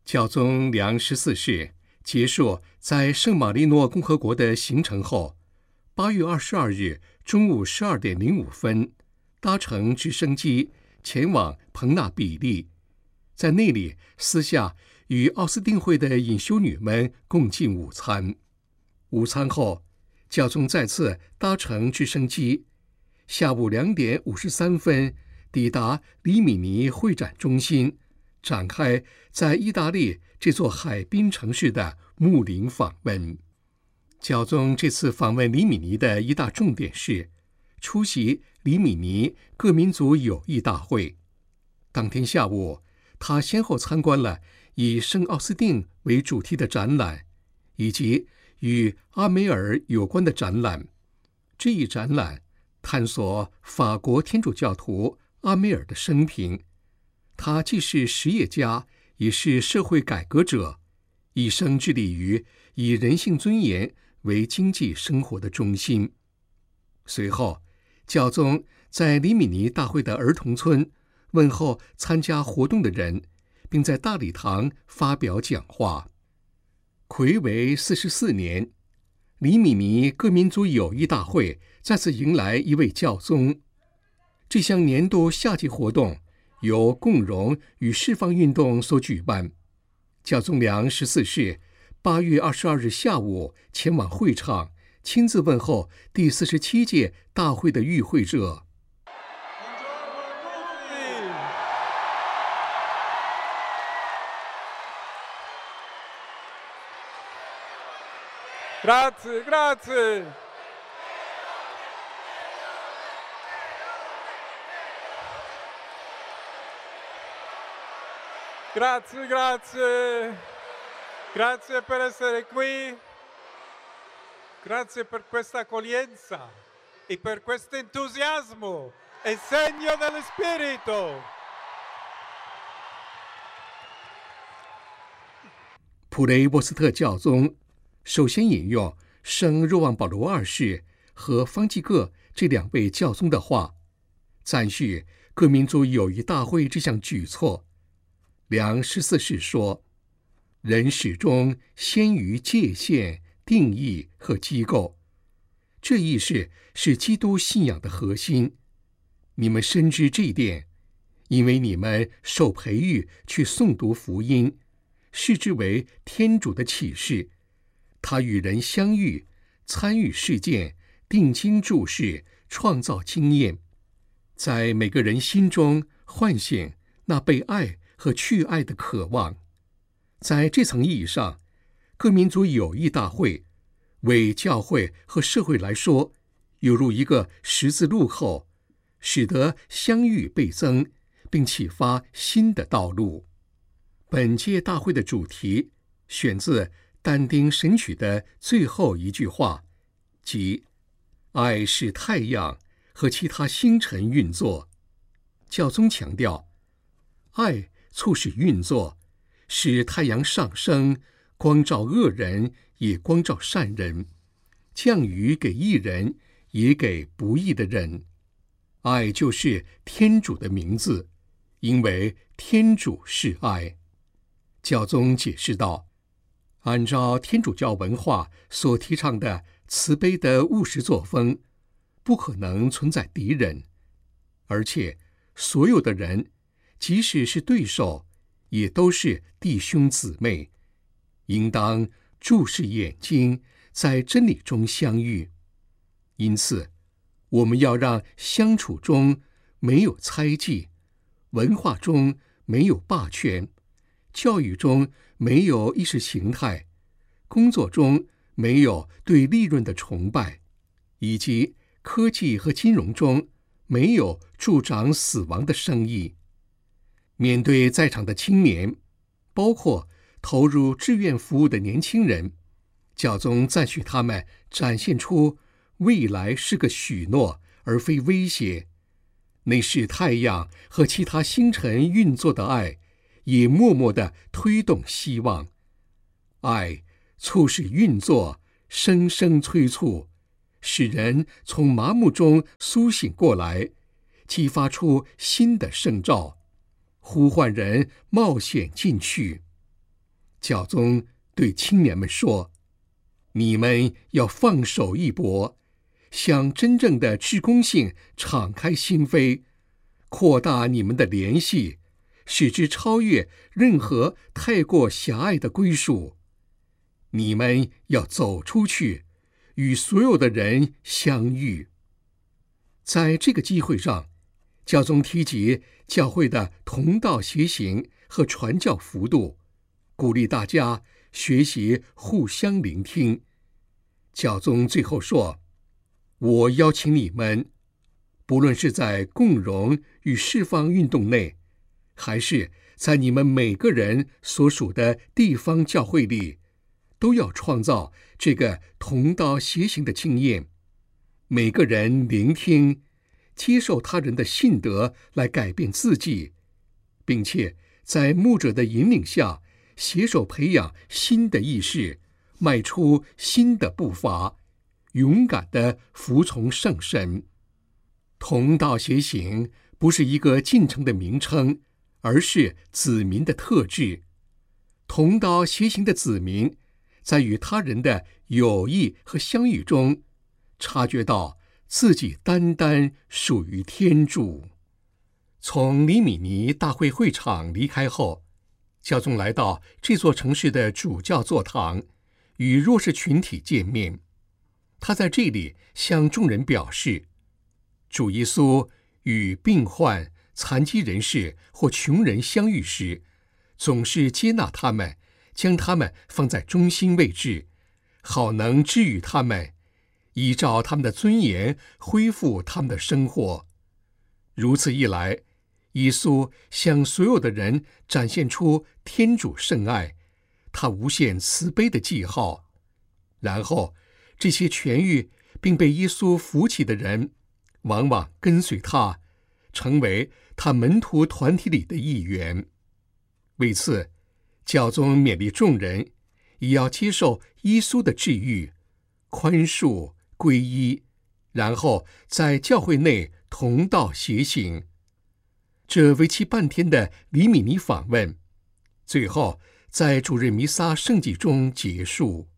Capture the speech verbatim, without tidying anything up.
教宗良十四世结束在圣马力诺共和国的行程后，八月二十二日中午十二点零五分，搭乘直升机前往彭纳比利，在那里私下与奥斯定会的隐修女们共进午餐。午餐后，教宗再次搭乘直升机，下午两点五十三分抵达里米尼会展中心，展开在意大利这座海滨城市的牧灵访问。教宗这次访问里米尼的一大重点是出席里米尼各民族友谊大会。当天下午，他先后参观了以圣奥斯定为主题的展览，以及与阿梅尔有关的展览。这一展览探索法国天主教徒阿梅尔的生平，他既是实业家，也是社会改革者，一生致力于以人性尊严为经济生活的中心。随后，教宗在里米尼大会的儿童村问候参加活动的人，并在大礼堂发表讲话。睽违四十四年，里米尼各民族友谊大会再次迎来一位教宗。这项年度夏季活动由共融与释放运动所举办。教宗良十四世八月二十二日下午前往会场，亲自问候第四十七届大会的与会者。 Grazie, grazie. Grazie, grazie. Grazie per essere qui. Grazie per questa accoglienza e per questo entusiasmo. È segno dello spirito. 普雷沃斯特教宗首先引用圣若望保罗二世和方济各这两位教宗的话，赞许各民族友谊大会这项举措。良十四世说，人始终先于界限、定义和机构，这意识是基督信仰的核心。你们深知这一点，因为你们受培育去诵读福音，视之为天主的启示。他与人相遇，参与事件，定睛注视，创造经验，在每个人心中唤醒那被爱和去爱的渴望。在这层意义上，各民族友谊大会为教会和社会来说，犹如一个十字路口，使得相遇倍增，并启发新的道路。本届大会的主题选自但丁神曲的最后一句话，即爱使太阳和其他星辰运作。教宗强调，爱促使运作，使太阳上升，光照恶人，也光照善人，降雨给义人，也给不义的人。爱就是天主的名字，因为天主是爱。教宗解释道，按照天主教文化所提倡的慈悲的务实作风，不可能存在敌人，而且所有的人，即使是对手，也都是弟兄姊妹，应当注视眼睛，在真理中相遇。因此，我们要让相处中没有猜忌，文化中没有霸权，教育中没有意识形态，工作中没有对利润的崇拜，以及科技和金融中没有助长死亡的生意。面对在场的青年，包括投入志愿服务的年轻人，教宗赞许他们展现出未来是个许诺而非威胁，那是太阳和其他星辰运作的爱，也默默地推动希望。爱促使运作，生生催促，使人从麻木中苏醒过来，激发出新的圣召，呼唤人冒险进去。 教宗对青年们说：你们要放手一搏，向真正的志工性敞开心扉，扩大你们的联系，使之超越任何太过狭隘的归属。你们要走出去，与所有的人相遇。在这个机会上，教宗提及教会的同道协行和传教幅度，鼓励大家学习互相聆听。教宗最后说：我邀请你们，不论是在共融与释放运动内，还是在你们每个人所属的地方教会里，都要创造这个同道协行的经验。每个人聆听、接受他人的信德来改变自己，并且在牧者的引领下，携手培养新的意识，迈出新的步伐，勇敢地服从圣神。同道协行不是一个进程的名称，而是子民的特质。同道协行的子民，在与他人的友谊和相遇中，察觉到自己单单属于天主。从里米尼大会会场离开后，教宗来到这座城市的主教座堂，与弱势群体见面。他在这里向众人表示，主耶稣与病患、残疾人士或穷人相遇时，总是接纳他们，将他们放在中心位置，好能治愈他们，依照他们的尊严恢复他们的生活。如此一来，耶稣向所有的人展现出天主圣爱，他无限慈悲的记号。然后这些痊愈并被耶稣扶起的人，往往跟随他，成为他门徒团体里的一员。为此，教宗勉励众人也要接受耶稣的治愈、宽恕、皈依，然后在教会内同道协行。这为期半天的里米尼访问，最后在主日弥撒圣祭中结束。